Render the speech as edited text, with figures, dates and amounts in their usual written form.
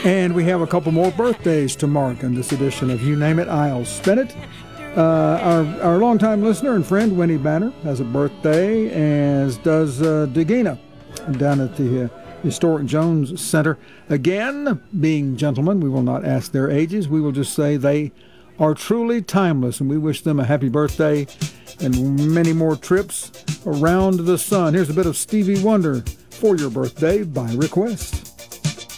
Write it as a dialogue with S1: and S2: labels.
S1: And we have a couple more birthdays to mark in this edition of You Name It, I'll Spin It. Our longtime listener and friend, Winnie Banner, has a birthday, as does Degina down at the Historic Jones Center. Again, being gentlemen, we will not ask their ages. We will just say they are truly timeless, and we wish them a happy birthday and many more trips around the sun. Here's a bit of Stevie Wonder for your birthday by request.